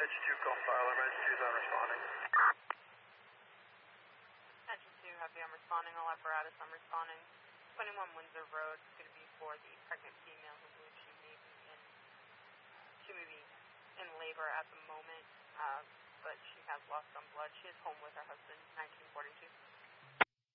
Edge 2 call file. Edge 2 is unresponding. Engine 2, heavy, I'm responding. All apparatus, I'm responding. 21 Windsor Road. It's going to be for the pregnant female who believes she may be in labor at the moment, but she has lost some blood. She is home with her husband, 1942.